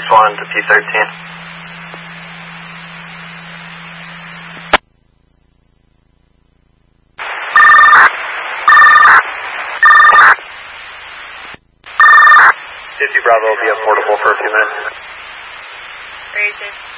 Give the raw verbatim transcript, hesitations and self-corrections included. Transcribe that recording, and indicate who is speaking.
Speaker 1: one to P thirteen. fifty Bravo will be at portable for a few minutes.
Speaker 2: Ranger.